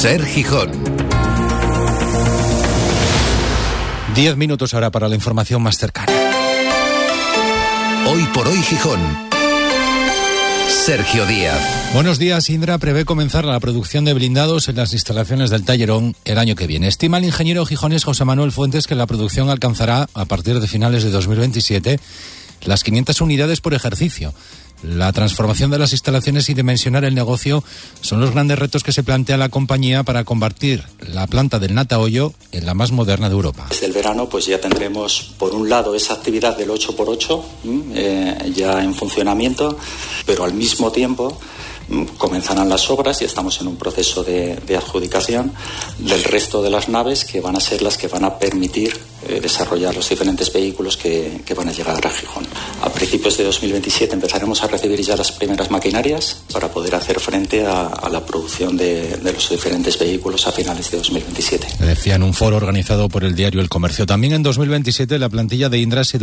Ser Gijón. 10 minutos ahora para la información más cercana. Hoy por hoy Gijón. Sergio Díaz. Buenos días. Indra prevé comenzar la producción de blindados en las instalaciones del Tallerón el año que viene. Estima el ingeniero gijonés José Manuel Fuentes que la producción alcanzará, a partir de finales de 2027, las 500 unidades por ejercicio. La transformación de las instalaciones y dimensionar el negocio son los grandes retos que se plantea la compañía para convertir la planta del Natahoyo en la más moderna de Europa. Desde el verano pues ya tendremos, por un lado, esa actividad del 8x8 ya en funcionamiento, pero al mismo tiempo comenzarán las obras y estamos en un proceso de adjudicación del resto de las naves que van a ser las que van a permitir desarrollar los diferentes vehículos que van a llegar a Gijón. A principios de 2027 empezaremos a recibir ya las primeras maquinarias para poder hacer frente a la producción de los diferentes vehículos a finales de 2027. Decía en un foro organizado por el diario El Comercio. También en 2027 la plantilla de Indra se